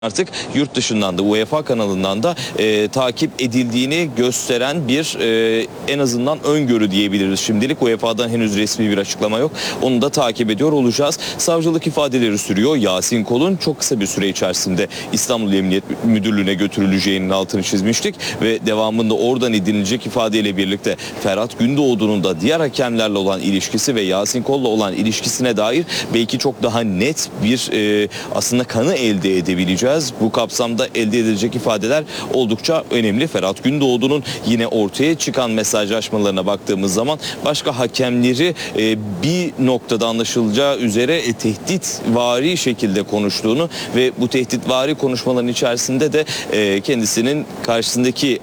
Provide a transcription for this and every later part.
artık yurt dışından da UEFA kanalından da takip edildiğini gösteren bir en azından öngörü diyebiliriz şimdilik. UEFA'dan henüz resmi bir açıklama yok. Onu da takip ediyor olacağız. Savcılık ifadeleri sürüyor. Yasin Kol'un çok kısa bir süre içerisinde İstanbul Emniyet Müdürlüğü'ne götürüleceğinin altını çizmiştik ve devamında oradan edinilecek ifadeyle birlikte Ferhat Gündoğdu'nun da diğer hakemlerle olan ilişkisi ve Yasin Kol'la olan ilişkisine dair belki çok daha net bir aslında kanı elde edebileceğiz. Bu kapsamda elde edilecek ifadeler oldukça önemli. Ferhat Gündoğdu'nun yine ortaya çıkan mesajlaşmalarına baktığımız zaman başka hakemleri bir noktada anlaşılacağı üzere tehditvari şekilde konuştuğunu ve bu tehditvari konuşmaların içerisinde de kendisinin karşısındaki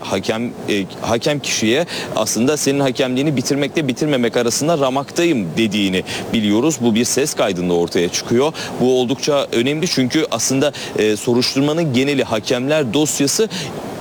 hakem kişiye aslında senin hakemliğini bitirmekle bitirmemek arasında ramaktayım dediğini biliyoruz. Bu bir ses kaydında ortaya çıkıyor. Bu oldukça önemli çünkü aslında soruşturmanın geneli hakemler dosyası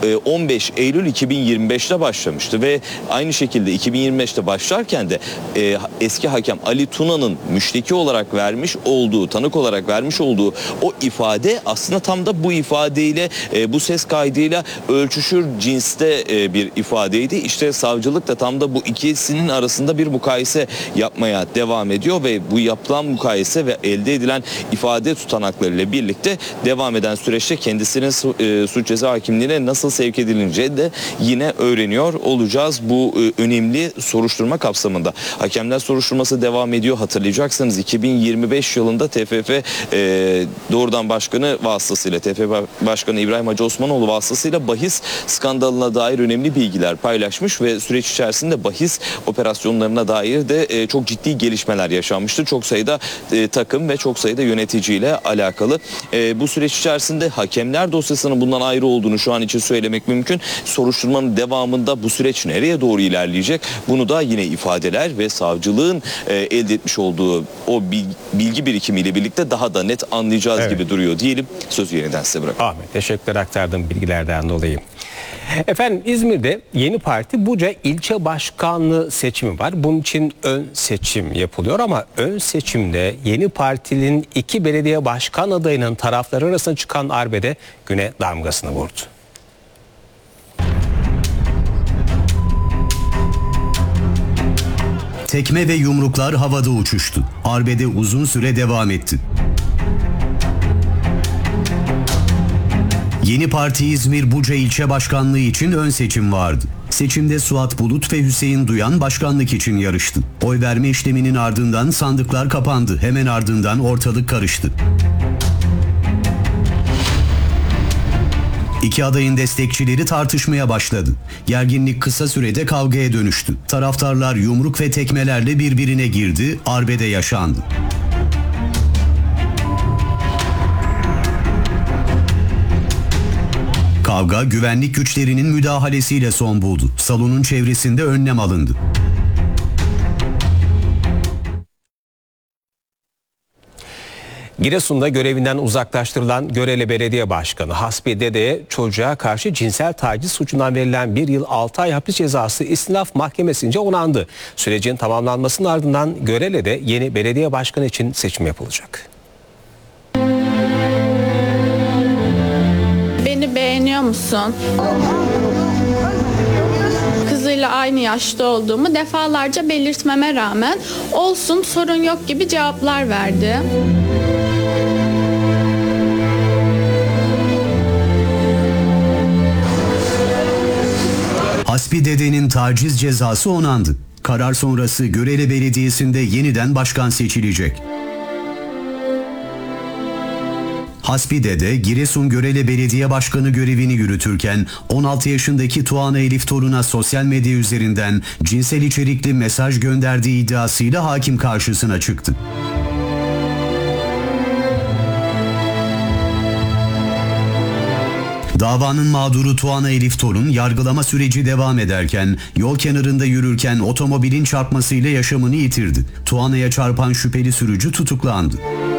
15 Eylül 2025'te başlamıştı ve aynı şekilde 2025'te başlarken de eski hakem Ali Tuna'nın müşteki olarak vermiş olduğu, tanık olarak vermiş olduğu o ifade aslında tam da bu ifadeyle, bu ses kaydıyla ölçüşür cinste bir ifadeydi. İşte savcılık da tam da bu ikisinin arasında bir mukayese yapmaya devam ediyor ve bu yapılan mukayese ve elde edilen ifade tutanaklarıyla birlikte devam eden süreçte kendisinin suç ceza hakimliğine nasıl sevk edilince de yine öğreniyor olacağız bu önemli soruşturma kapsamında. Hakemler soruşturması devam ediyor. Hatırlayacaksınız 2025 yılında TFF doğrudan başkanı vasıtasıyla, TFF Başkanı İbrahim Hacı Osmanoğlu vasıtasıyla bahis skandalına dair önemli bilgiler paylaşmış ve süreç içerisinde bahis operasyonlarına dair de çok ciddi gelişmeler yaşanmıştı. Çok sayıda takım ve çok sayıda yöneticiyle alakalı. Bu süreç içerisinde hakemler dosyasının bundan ayrı olduğunu şu an için söylemek mümkün. Soruşturmanın devamında bu süreç nereye doğru ilerleyecek? Bunu da yine ifadeler ve savcılığın elde etmiş olduğu o bilgi birikimiyle birlikte daha da net anlayacağız gibi duruyor diyelim. Sözü yeniden size bırakıyorum. Ahmet, teşekkürler aktardığım bilgilerden dolayı. Efendim İzmir'de yeni parti Buca ilçe başkanlığı seçimi var. Bunun için ön seçim yapılıyor ama ön seçimde yeni partinin 2 belediye başkan adayının tarafları arasında çıkan arbede güne damgasını vurdu. Tekme ve yumruklar havada uçuştu. Arbede uzun süre devam etti. Yeni Parti İzmir Buca ilçe başkanlığı için ön seçim vardı. Seçimde Suat Bulut ve Hüseyin Duyan başkanlık için yarıştı. Oy verme işleminin ardından sandıklar kapandı. Hemen ardından ortalık karıştı. İki adayın destekçileri tartışmaya başladı. Gerginlik kısa sürede kavgaya dönüştü. Taraftarlar yumruk ve tekmelerle birbirine girdi, arbede yaşandı. Kavga güvenlik güçlerinin müdahalesiyle son buldu. Salonun çevresinde önlem alındı. Giresun'da görevinden uzaklaştırılan Görele Belediye Başkanı Hasbi Dede'ye çocuğa karşı cinsel taciz suçundan verilen 1 yıl 6 ay hapis cezası istinaf mahkemesince onandı. Sürecin tamamlanmasının ardından Görele'de yeni belediye başkanı için seçim yapılacak. Beni beğeniyor musun? Kızıyla aynı yaşta olduğumu defalarca belirtmeme rağmen olsun sorun yok gibi cevaplar verdi. Hasbi Dede'nin taciz cezası onandı. Karar sonrası Görele Belediyesi'nde yeniden başkan seçilecek. Hasbi Dede, Giresun Görele Belediye Başkanı görevini yürütürken 16 yaşındaki Tuana Elif Torun'a sosyal medya üzerinden cinsel içerikli mesaj gönderdiği iddiasıyla hakim karşısına çıktı. Davanın mağduru Tuana Elif Torun yargılama süreci devam ederken yol kenarında yürürken otomobilin çarpmasıyla yaşamını yitirdi. Tuana'ya çarpan şüpheli sürücü tutuklandı.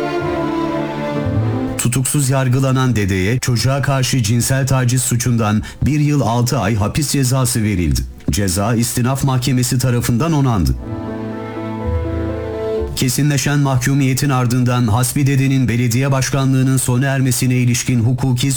Tutuksuz yargılanan dedeye çocuğa karşı cinsel taciz suçundan 1 yıl 6 ay hapis cezası verildi. Ceza istinaf mahkemesi tarafından onandı. Kesinleşen mahkumiyetin ardından Hasbi Dede'nin belediye başkanlığının sona ermesine ilişkin hukuki